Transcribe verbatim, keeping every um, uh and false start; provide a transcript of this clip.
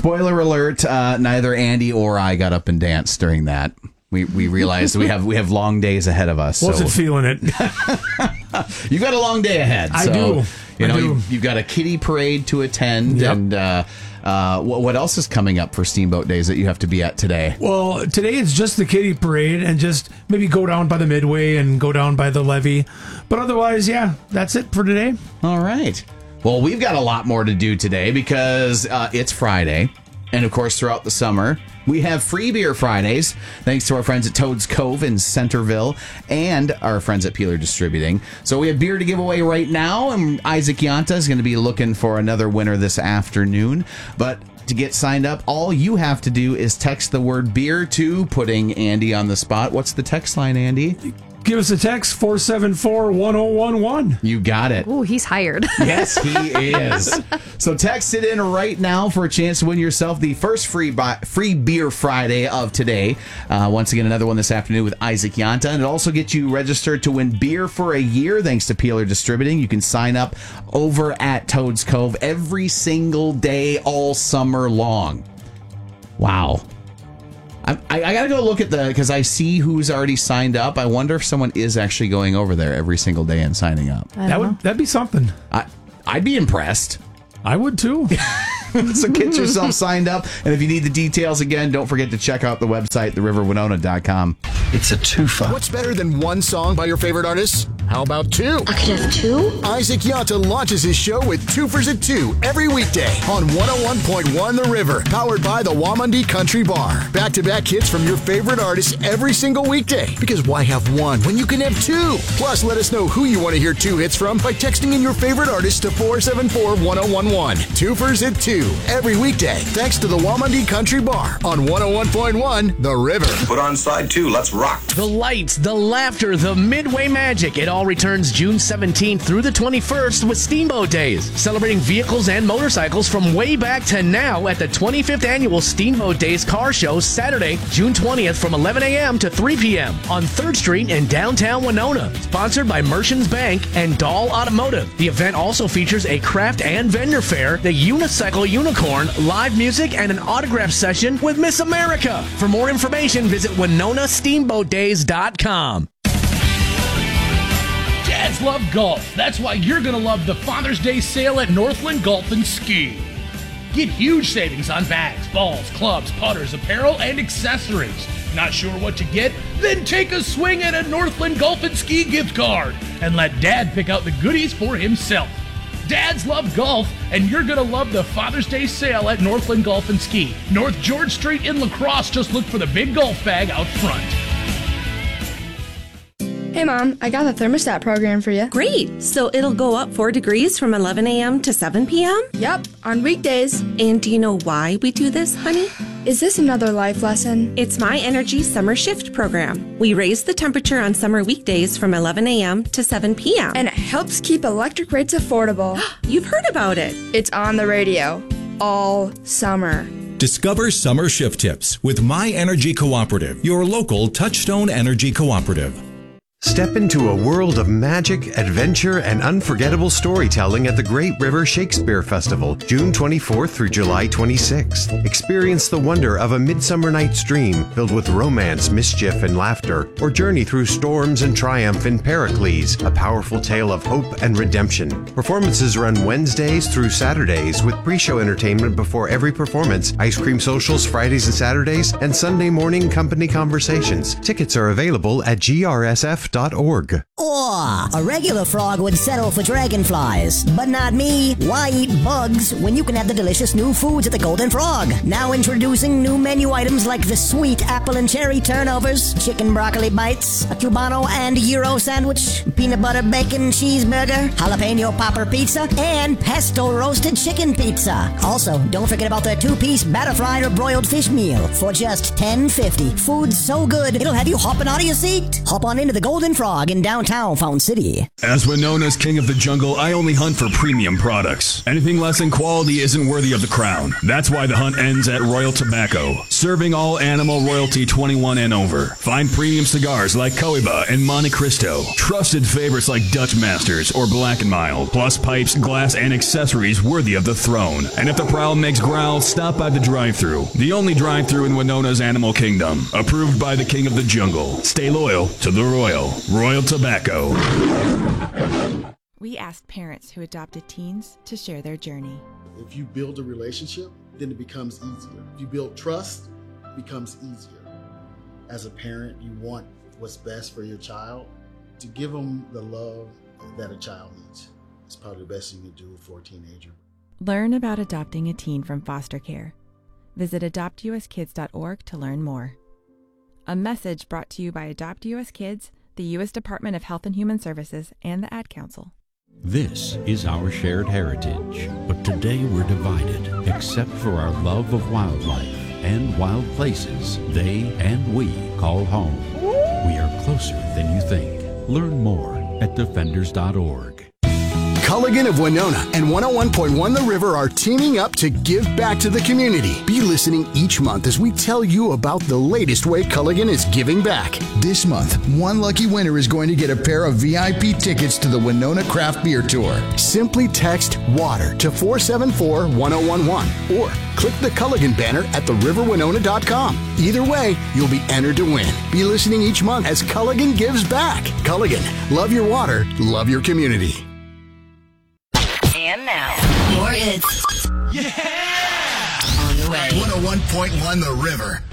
Spoiler alert, uh, neither Andy or I got up and danced during that. We we realized we have we have long days ahead of us. Wasn't so. feeling it. You've got a long day ahead. I so, do. You I know, do. You've, you've got a kiddie parade to attend. Yep. And uh, uh, what, what else is coming up for Steamboat Days that you have to be at today? Well, today it's just the kiddie parade and just maybe go down by the Midway and go down by the levee. But otherwise, yeah, that's it for today. All right. Well, we've got a lot more to do today because uh, it's Friday. And, of course, throughout the summer, we have Free Beer Fridays, thanks to our friends at Toad's Cove in Centerville and our friends at Peeler Distributing. So we have beer to give away right now, and Isaac Yanta is going to be looking for another winner this afternoon. But to get signed up, all you have to do is text the word beer to putting Andy on the spot. What's the text line, Andy? Give us a text, four seven four, one oh one one. You got it. Ooh, he's hired. Yes, he is. So text it in right now for a chance to win yourself the first free bi- free beer Friday of today. Uh, once again, another one this afternoon with Isaac Yanta. And it also gets you registered to win beer for a year thanks to Peeler Distributing. You can sign up over at Toad's Cove every single day all summer long. Wow. I, I, I got to go look at the, because I see who's already signed up. I wonder if someone is actually going over there every single day and signing up. That would that'd be something. I, I'd be impressed. I would too. So get yourself signed up. And if you need the details again, don't forget to check out the website, the river winona dot com. It's a twofer. What's better than one song by your favorite artists? How about two? I could have two? Isaac Yanta launches his show with Twofers at two every weekday on one oh one point one The River, powered by the Wamandee Country Bar. Back-to-back hits from your favorite artists every single weekday. Because why have one when you can have two? Plus, let us know who you want to hear two hits from by texting in your favorite artist to four seven four, one oh one one. Twofers at two every weekday, thanks to the Wamandee Country Bar on one oh one point one The River. Put on side two. Let's rock. The lights, the laughter, the Midway magic. It all returns June seventeenth through the twenty-first with Steamboat Days, celebrating vehicles and motorcycles from way back to now at the twenty-fifth Annual Steamboat Days Car Show, Saturday, June twentieth from eleven a.m. to three p.m. on third Street in downtown Winona. Sponsored by Merchants Bank and Dahl Automotive. The event also features a craft and vendor fair, the Unicycle Unicorn, live music, and an autograph session with Miss America. For more information, visit winona steamboat days dot com. Dads love golf. That's why you're going to love the Father's Day sale at Northland Golf and Ski. Get huge savings on bags, balls, clubs, putters, apparel, and accessories. Not sure what to get? Then take a swing at a Northland Golf and Ski gift card and let Dad pick out the goodies for himself. Dads love golf, and you're going to love the Father's Day sale at Northland Golf and Ski. North George Street in La Crosse. Just look for the big golf bag out front. Hey, Mom, I got the thermostat program for you. Great. So it'll go up four degrees from eleven a.m. to seven p.m.? Yep, on weekdays. And do you know why we do this, honey? Is this another life lesson? It's My Energy Summer Shift program. We raise the temperature on summer weekdays from eleven a.m. to seven p.m. And it helps keep electric rates affordable. You've heard about it. It's on the radio all summer. Discover summer shift tips with My Energy Cooperative, your local Touchstone Energy Cooperative. Step into a world of magic, adventure, and unforgettable storytelling at the Great River Shakespeare Festival, June twenty-fourth through July twenty-sixth. Experience the wonder of A Midsummer Night's Dream, filled with romance, mischief, and laughter, or journey through storms and triumph in Pericles, a powerful tale of hope and redemption. Performances run Wednesdays through Saturdays with pre-show entertainment before every performance, ice cream socials Fridays and Saturdays, and Sunday morning company conversations. Tickets are available at G R S F dot org. Aw, a regular frog would settle for dragonflies. But not me. Why eat bugs when you can have the delicious new foods at the Golden Frog? Now introducing new menu items like the sweet apple and cherry turnovers, chicken broccoli bites, a Cubano and Euro sandwich, peanut butter bacon cheeseburger, jalapeno popper pizza, and pesto roasted chicken pizza. Also, don't forget about their two-piece batter fried or broiled fish meal for just ten fifty. Food so good, it'll have you hopping out of your seat. Hop on into the Golden Frog in downtown cow found city. As Winona's king of the jungle, I only hunt for premium products. Anything less in quality isn't worthy of the crown. That's why the hunt ends at Royal Tobacco, serving all animal royalty twenty-one and over. Find premium cigars like Cohiba and Monte Cristo, trusted favorites like Dutch Masters or Black and Mild, plus pipes, glass, and accessories worthy of the throne. And if the prowl makes growl, stop by the drive-thru, the only drive-thru in Winona's Animal Kingdom, approved by the king of the jungle. Stay loyal to the royal. Royal Tobacco. We asked parents who adopted teens to share their journey. If you build a relationship, then it becomes easier. If you build trust, it becomes easier. As a parent, you want what's best for your child. To give them the love that a child needs is probably the best you can do for a teenager. Learn about adopting a teen from foster care. Visit adopt u s kids dot org to learn more. A message brought to you by Adopt U S Kids, the U S Department of Health and Human Services, and the Ad Council. This is our shared heritage, but today we're divided, except for our love of wildlife and wild places they and we call home. We are closer than you think. Learn more at defenders dot org. Culligan of Winona and one oh one point one The River are teaming up to give back to the community. Be listening each month as we tell you about the latest way Culligan is giving back. This month, one lucky winner is going to get a pair of V I P tickets to the Winona Craft Beer Tour. Simply text WATER to four seven four one oh one one or click the Culligan banner at the river winona dot com. Either way, you'll be entered to win. Be listening each month as Culligan gives back. Culligan, love your water, love your community. And now, more hits. Yeah! On the way. one oh one point one The River.